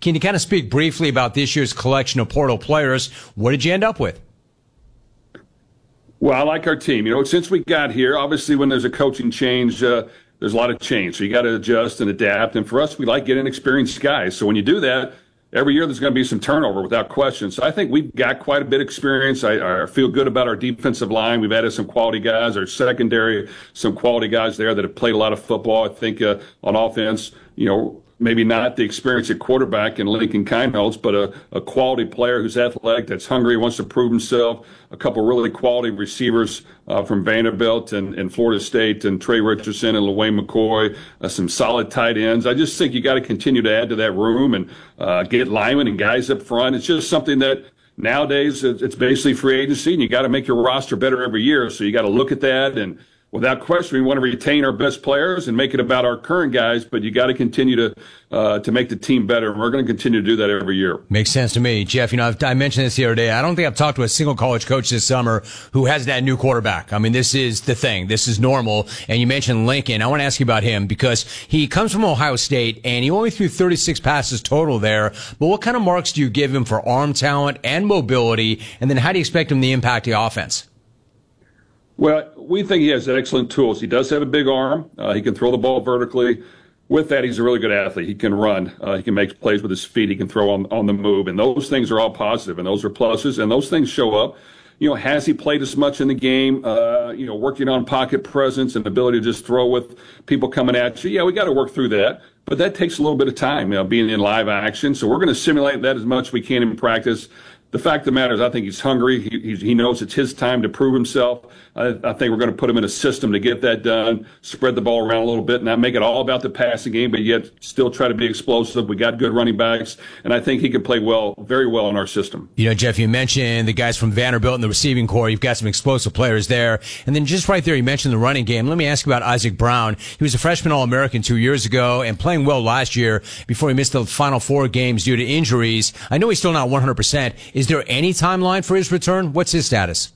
Can you kind of speak briefly about this year's collection of portal players? What did you end up with? Well, I like our team. Since we got here, obviously when there's a coaching change, there's a lot of change. So you got to adjust and adapt. And for us, we like getting experienced guys. So when you do that, every year there's going to be some turnover without question. So I think we've got quite a bit of experience. I feel good about our defensive line. We've added some quality guys. Our secondary, some quality guys there that have played a lot of football. I think on offense, maybe not the experience at quarterback in Lincoln Kienholz, but a quality player who's athletic, that's hungry, wants to prove himself. A couple really quality receivers from Vanderbilt and Florida State, and Trey Richardson and LaWayne McCoy, some solid tight ends. I just think you got to continue to add to that room and get linemen and guys up front. It's just something that nowadays it's basically free agency, and you got to make your roster better every year. So you got to look at that, and without question, we want to retain our best players and make it about our current guys, but you got to continue to make the team better, and we're going to continue to do that every year. Makes sense to me. Jeff, I mentioned this the other day. I don't think I've talked to a single college coach this summer who has that new quarterback. I mean, this is the thing. This is normal. And you mentioned Lincoln. I want to ask you about him because he comes from Ohio State, and he only threw 36 passes total there. But what kind of marks do you give him for arm talent and mobility? And then how do you expect him to impact the offense? Well, we think he has excellent tools. He does have a big arm. He can throw the ball vertically. With that, he's a really good athlete. He can run. He can make plays with his feet. He can throw on the move. And those things are all positive, and those are pluses, and those things show up. Has he played as much in the game, working on pocket presence and ability to just throw with people coming at you? Yeah, we got to work through that. But that takes a little bit of time, being in live action. So we're going to simulate that as much as we can in practice. The fact of the matter is I think he's hungry. He knows it's his time to prove himself. I think we're going to put him in a system to get that done, spread the ball around a little bit, not make it all about the passing game, but yet still try to be explosive. We got good running backs, and I think he can play very well in our system. Jeff, you mentioned the guys from Vanderbilt in the receiving corps. You've got some explosive players there. And then just right there, you mentioned the running game. Let me ask you about Isaac Brown. He was a freshman All-American 2 years ago and playing well last year before he missed the final 4 games due to injuries. I know he's still not 100%. Is there any timeline for his return? What's his status?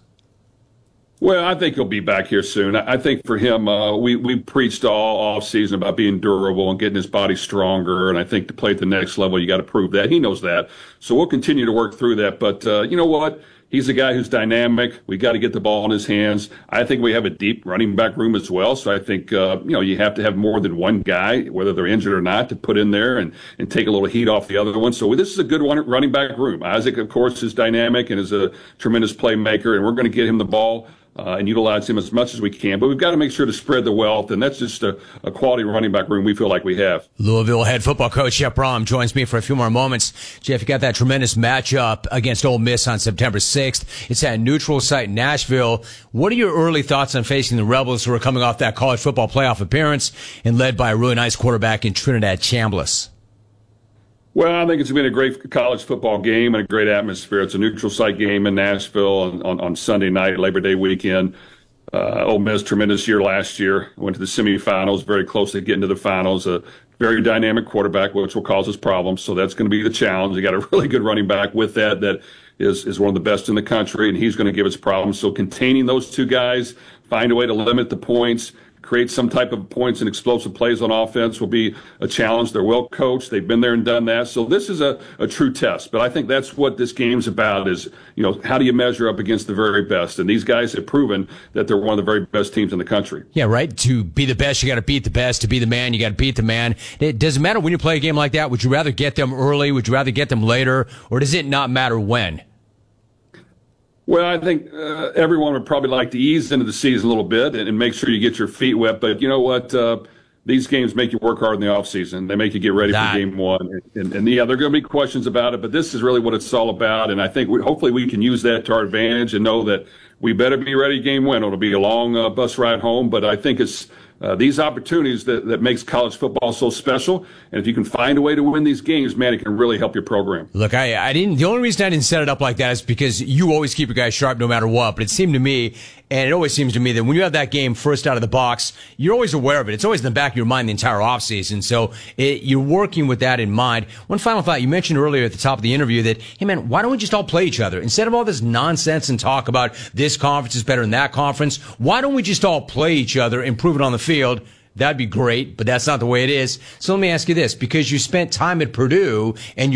Well, I think he'll be back here soon. I think for him, we preached all offseason about being durable and getting his body stronger. And I think to play at the next level, you got to prove that. He knows that. So we'll continue to work through that. But you know what? He's a guy who's dynamic. We got to get the ball in his hands. I think we have a deep running back room as well. So I think, you have to have more than one guy, whether they're injured or not, to put in there and take a little heat off the other one. So this is a good running back room. Isaac, of course, is dynamic and is a tremendous playmaker, and we're going to get him the ball and utilize him as much as we can. But we've got to make sure to spread the wealth, and that's just a quality running back room we feel like we have. Louisville head football coach Jeff Brohm joins me for a few more moments. Jeff, you got that tremendous matchup against Ole Miss on September 6th. It's at neutral site Nashville. What are your early thoughts on facing the Rebels, who are coming off that college football playoff appearance and led by a really nice quarterback in Trinidad Chambliss? Well, I think it's been a great college football game and a great atmosphere. It's a neutral site game in Nashville on Sunday night, Labor Day weekend. Ole Miss, tremendous year last year. Went to the semifinals, very close to getting to the finals. A very dynamic quarterback, which will cause us problems. So that's going to be the challenge. You got a really good running back with that is one of the best in the country, and he's going to give us problems. So containing those two guys, find a way to limit the points, create some type of points and explosive plays on offense will be a challenge. They're well coached. They've been there and done that. So this is a true test. But I think that's what this game's about is, how do you measure up against the very best? And these guys have proven that they're one of the very best teams in the country. Yeah, right. To be the best, you got to beat the best. To be the man, you got to beat the man. It doesn't matter when you play a game like that. Would you rather get them early? Would you rather get them later? Or does it not matter when? Well, I think everyone would probably like to ease into the season a little bit and make sure you get your feet wet. But you know what? These games make you work hard in the offseason. They make you get ready for game one. And yeah, there are going to be questions about it, but this is really what it's all about. And I think hopefully we can use that to our advantage and know that we better be ready game one. It'll be a long bus ride home, but I think it's these opportunities that makes college football so special. And if you can find a way to win these games, man, it can really help your program. Look, the only reason I didn't set it up like that is because you always keep your guys sharp no matter what. But it seemed to me, and it always seems to me, that when you have that game first out of the box, you're always aware of it. It's always in the back of your mind the entire offseason. So you're working with that in mind. One final thought. You mentioned earlier at the top of the interview that, hey, man, why don't we just all play each other? Instead of all this nonsense and talk about this conference is better than that conference, why don't we just all play each other and prove it on the field? That'd be great, but that's not the way it is. So let me ask you this, because you spent time at Purdue and